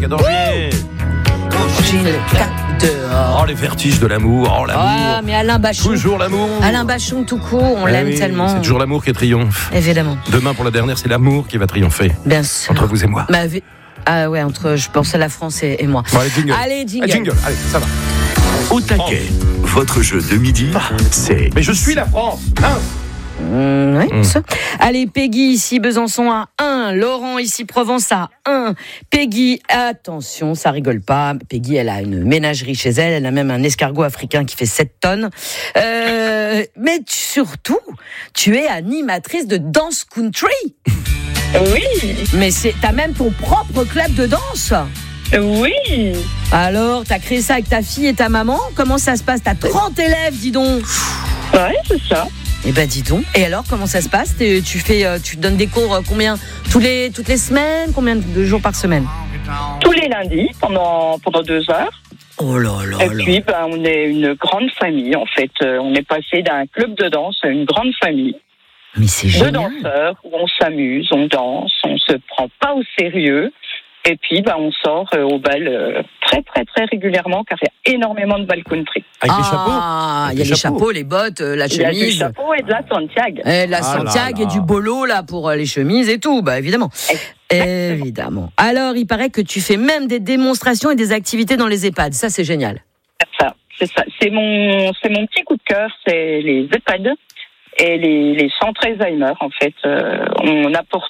14 juillet. Gilles, 4 dehors. Oh, les vertiges de l'amour. Oh, l'amour. Ah, mais Alain Bachung. Toujours l'amour. Alain Bachung, tout court, on l'aime oui, tellement. C'est toujours l'amour qui triomphe. Évidemment. Demain, pour la dernière, c'est l'amour qui va triompher. Bien sûr. Entre vous et moi. Ah ouais, je pensais la France et moi. Bon, allez, jingle. Allez, jingle. Jingle, allez, ça va. Au taquet, votre jeu de midi, c'est... Mais je suis la France. Hein Oui, ça. Allez, Peggy, ici Besançon à 1. Laurent, ici Provence à 1. Peggy, attention, ça rigole pas. Peggy, elle a une ménagerie chez elle. Elle a même un escargot africain qui fait 7 tonnes. Mais surtout, tu es animatrice de danse country. Oui. Mais t'as même ton propre club de danse. Oui. Alors, t'as créé ça avec ta fille et ta maman. Comment ça se passe? T'as 30 élèves, dis donc. Ouais, c'est ça. Eh ben dis donc. Et alors, comment ça se passe? Tu donnes des cours combien? Toutes les semaines? Combien de jours par semaine? Tous les lundis, pendant 2 heures. Oh là là. Et puis, on est une grande famille, en fait. On est passé d'un club de danse à une grande famille. Mais c'est De génial. danseurs, où on s'amuse, on danse, on se prend pas au sérieux. Et puis, on sort au bal très, très, très régulièrement, car il y a énormément de bal country. Avec des chapeaux. Ah, il y a les chapeaux, les bottes, la Il y a du chemise. chapeau et de la Santiago. Et la Ah Santiago là là. et du bolo là pour les chemises et tout, évidemment. Évidemment. Alors, il paraît que tu fais même des démonstrations et des activités dans les EHPAD. Ça, c'est génial. C'est ça. C'est mon petit coup de cœur, c'est les EHPAD et les centres Alzheimer, en fait. On apporte